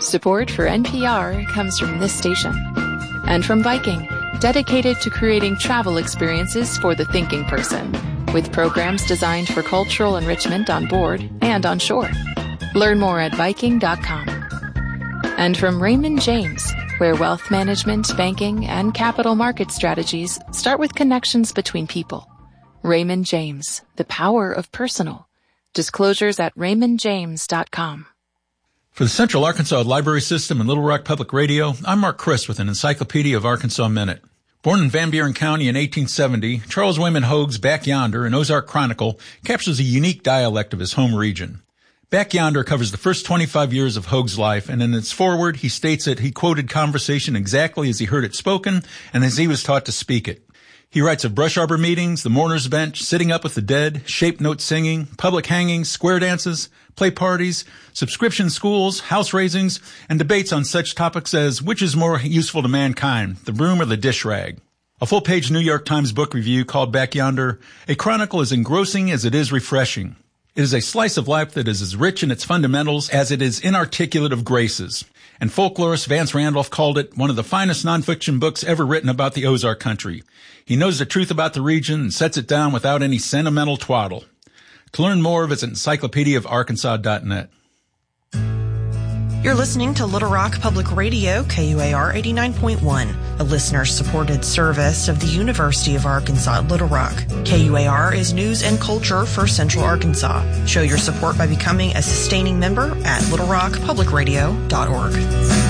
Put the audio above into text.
Support for NPR comes from this station. And from Viking, dedicated to creating travel experiences for the thinking person, with programs designed for cultural enrichment on board and on shore. Learn more at Viking.com. And from Raymond James, where wealth management, banking, and capital market strategies start with connections between people. Raymond James, the power of personal. Disclosures at raymondjames.com. For the Central Arkansas Library System and Little Rock Public Radio, I'm Mark Chris with an Encyclopedia of Arkansas Minute. Born in Van Buren County in 1870, Charles Wayman Hogue's Back Yonder, an Ozark Chronicle, captures a unique dialect of his home region. Back Yonder covers the first 25 years of Hogue's life, and in its foreword, he states that he quoted conversation exactly as he heard it spoken and as he was taught to speak it. He writes of brush arbor meetings, the mourner's bench, sitting up with the dead, shape note singing, public hangings, square dances, play parties, subscription schools, house raisings, and debates on such topics as which is more useful to mankind, the broom or the dish rag. A full-page New York Times book review called Back Yonder, a chronicle as engrossing as it is refreshing. It is a slice of life that is as rich in its fundamentals as it is inarticulate of graces. And folklorist Vance Randolph called it one of the finest nonfiction books ever written about the Ozark country. He knows the truth about the region and sets it down without any sentimental twaddle. To learn more, visit encyclopediaofarkansas.net. You're listening to Little Rock Public Radio, KUAR 89.1, a listener-supported service of the University of Arkansas at Little Rock. KUAR is news and culture for Central Arkansas. Show your support by becoming a sustaining member at littlerockpublicradio.org.